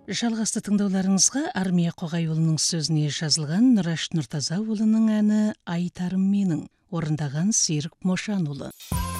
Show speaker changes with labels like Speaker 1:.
Speaker 1: Жалғасты тыңдауларыңызға Армия Қоғайұлының сөзіне жазылған Нұраш Нұртаза ұлының әні «Айтарым менің» орындаған Серік Мошанұлы.